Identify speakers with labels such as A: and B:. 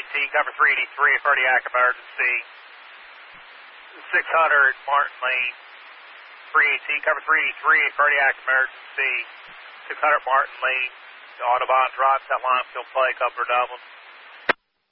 A: 3AT, cover 383, cardiac emergency. 600 Martin Lane, 3AT, cover 383, cardiac emergency. 600 Martin Lane, the Autobahn drive, that line still play, cover Dublin.